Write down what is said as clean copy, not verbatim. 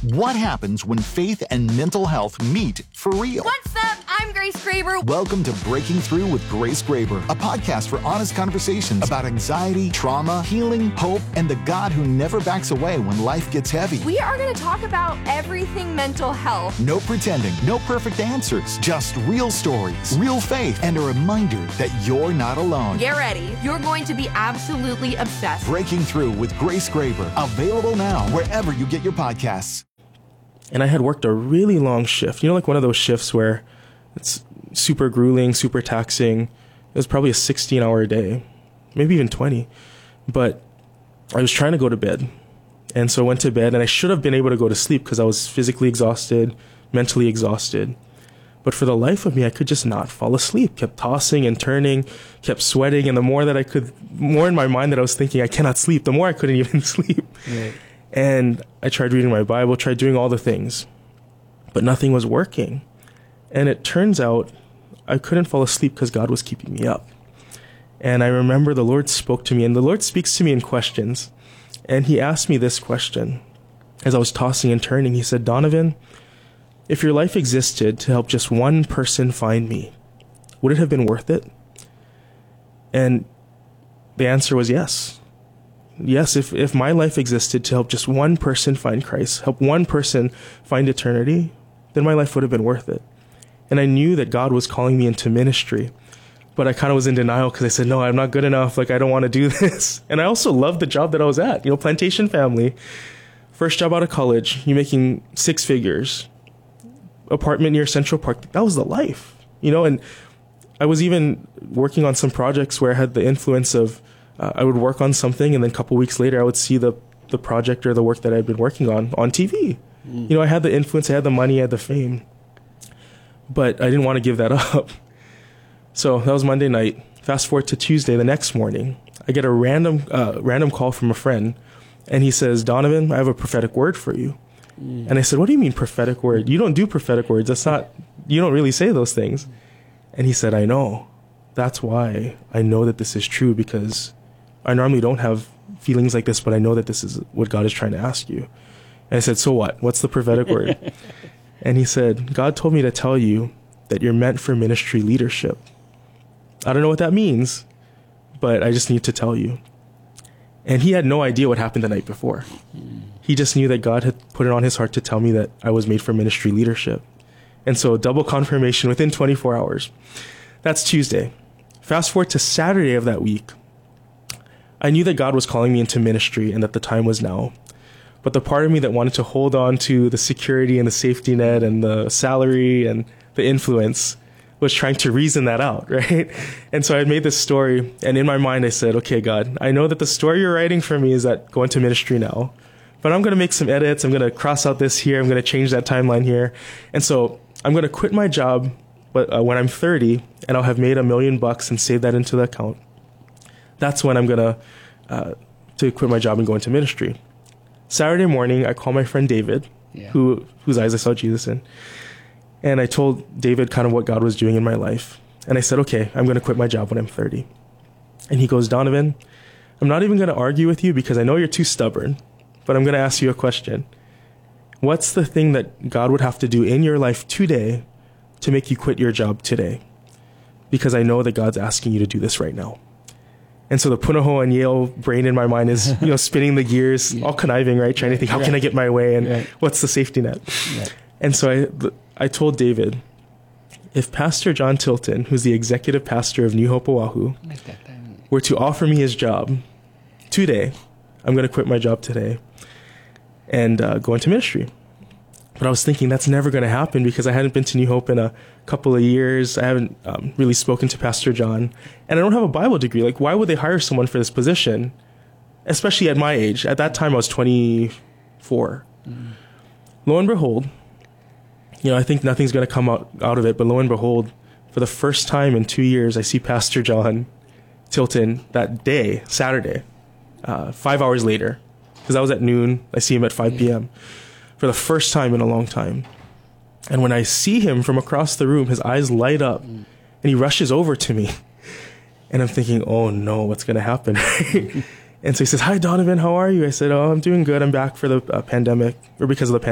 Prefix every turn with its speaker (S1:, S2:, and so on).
S1: What happens when faith and mental health meet for real?
S2: What's up? I'm Grace Graber.
S1: Welcome to Breaking Through with Grace Graber, a podcast for honest conversations about anxiety, trauma, healing, hope, and the God who never backs away when life gets heavy.
S2: We are going to talk about everything mental health.
S1: No pretending, no perfect answers, just real stories, real faith, and a reminder that you're not alone.
S2: Get ready. You're going to be absolutely obsessed.
S1: Breaking Through with Grace Graber, available now wherever you get your podcasts.
S3: And I had worked a really long shift, like one of those shifts where it's super grueling, super taxing. It was probably a 16-hour day, maybe even 20. But I was trying to go to bed. And so I went to bed, and I should have been able to go to sleep because I was physically exhausted, mentally exhausted. But for the life of me, I could just not fall asleep. Kept tossing and turning, kept sweating. And the more in my mind that I was thinking, I cannot sleep, the more I couldn't even sleep. Right. And I tried reading my Bible, tried doing all the things, but nothing was working. And it turns out I couldn't fall asleep because God was keeping me up. And I remember the Lord spoke to me, and the Lord speaks to me in questions. And he asked me this question as I was tossing and turning. He said, Donovan, if your life existed to help just one person find me, would it have been worth it? And the answer was yes. Yes, if my life existed to help just one person find Christ, help one person find eternity, then my life would have been worth it. And I knew that God was calling me into ministry, but I kind of was in denial because I said, no, I'm not good enough. I don't want to do this. And I also loved the job that I was at, plantation family. First job out of college, you're making 6 figures, apartment near Central Park. That was the life, and I was even working on some projects where I had the influence of I would work on something, and then a couple weeks later, I would see the project or the work that I'd been working on TV. I had the influence, I had the money, I had the fame, but I didn't want to give that up. So that was Monday night. Fast forward to Tuesday, the next morning, I get a random call from a friend, and he says, Donovan, I have a prophetic word for you. And I said, what do you mean prophetic word? You don't do prophetic words. You don't really say those things. And he said, I know. That's why I know that this is true, because I normally don't have feelings like this, but I know that this is what God is trying to ask you. And I said, so what? What's the prophetic word? And he said, God told me to tell you that you're meant for ministry leadership. I don't know what that means, but I just need to tell you. And he had no idea what happened the night before. He just knew that God had put it on his heart to tell me that I was made for ministry leadership. And so double confirmation within 24 hours. That's Tuesday. Fast forward to Saturday of that week. I knew that God was calling me into ministry and that the time was now. But the part of me that wanted to hold on to the security and the safety net and the salary and the influence was trying to reason that out, right? And so I made this story, and in my mind I said, okay, God, I know that the story you're writing for me is that go into ministry now, but I'm going to make some edits. I'm going to cross out this here. I'm going to change that timeline here. And so I'm going to quit my job when I'm 30, and I'll have made $1 million and save that into the account. That's when I'm going to quit my job and go into ministry. Saturday morning, I call my friend David, whose eyes I saw Jesus in. And I told David kind of what God was doing in my life. And I said, okay, I'm going to quit my job when I'm 30. And he goes, Donovan, I'm not even going to argue with you because I know you're too stubborn, but I'm going to ask you a question. What's the thing that God would have to do in your life today to make you quit your job today? Because I know that God's asking you to do this right now. And so the Punahou and Yale brain in my mind is, spinning the gears, all conniving, right? Trying to think, how can I get my way? And what's the safety net? And so I told David, if Pastor John Tilton, who's the executive pastor of New Hope Oahu, were to offer me his job today, I'm going to quit my job today and go into ministry. But I was thinking that's never going to happen because I hadn't been to New Hope in a couple of years. I haven't really spoken to Pastor John. And I don't have a Bible degree. Why would they hire someone for this position, especially at my age? At that time, I was 24. Lo and behold, I think nothing's going to come out of it. But lo and behold, for the first time in 2 years, I see Pastor John Tilton that day, Saturday, 5 hours later, because I was at noon. I see him at 5 p.m. for the first time in a long time. And when I see him from across the room, his eyes light up and he rushes over to me. And I'm thinking, oh no, what's going to happen? And so he says, hi, Donovan, how are you? I said, oh, I'm doing good. I'm back for the pandemic, or because of the pandemic.